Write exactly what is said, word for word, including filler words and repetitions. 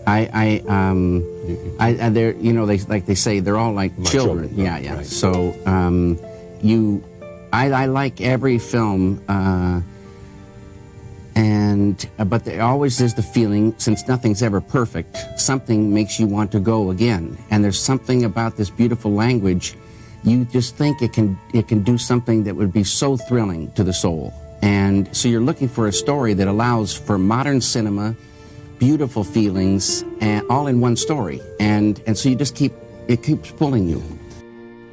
I, I, um, I, I they're, you know, they like they say they're all like My children. children, Yeah, yeah. right. So, um, you, I, I like every film, uh, and uh, but there always is the feeling, since nothing's ever perfect, something makes you want to go again. And there's something about this beautiful language. You just think it can it can do something that would be so thrilling to the soul. And so you're looking for a story that allows for modern cinema, beautiful feelings, and all in one story. And and so you just keep it keeps pulling you.